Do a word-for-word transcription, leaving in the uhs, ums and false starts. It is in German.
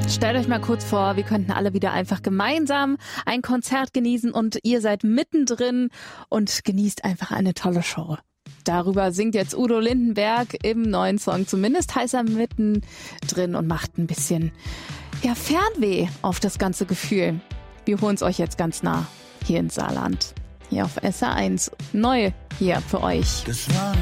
Stellt euch mal kurz vor, wir könnten alle wieder einfach gemeinsam ein Konzert genießen und ihr seid mittendrin und genießt einfach eine tolle Show. Darüber singt jetzt Udo Lindenberg im neuen Song. Zumindest heißt er mittendrin und macht ein bisschen ja, Fernweh auf das ganze Gefühl. Wir holen es euch jetzt ganz nah hier in Saarland. Hier auf S R eins. Neu hier für euch. Das war